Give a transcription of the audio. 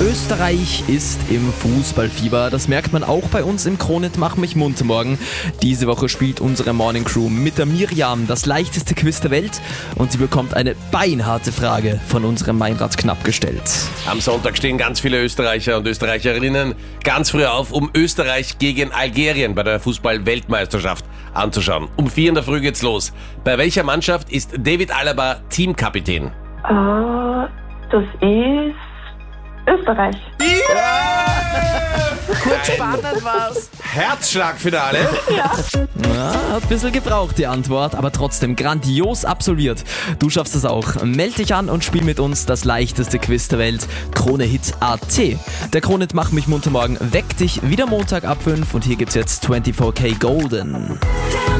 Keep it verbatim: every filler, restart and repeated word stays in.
Österreich ist im Fußballfieber. Das merkt man auch bei uns im Krone-Hit Mach mich munter morgen. Diese Woche spielt unsere Morning Crew mit der Miriam das leichteste Quiz der Welt und sie bekommt eine beinharte Frage von unserem Meinrad Knapp gestellt. Am Sonntag stehen ganz viele Österreicher und Österreicherinnen ganz früh auf, um Österreich gegen Algerien bei der Fußball-Weltmeisterschaft anzuschauen. Um vier in der Früh geht's los. Bei welcher Mannschaft ist David Alaba Teamkapitän? Ah, das ist Österreich. Kurz spannend war's. Herzschlagfinale. Ja, hat ein bisschen gebraucht, die Antwort, aber trotzdem grandios absolviert. Du schaffst es auch. Meld dich an und spiel mit uns das leichteste Quiz der Welt, Krone-Hit Punkt A T. Der Krone-Hit Mach mich munter morgen weckt dich wieder Montag ab fünf und hier gibt's jetzt vierundzwanzig K Golden.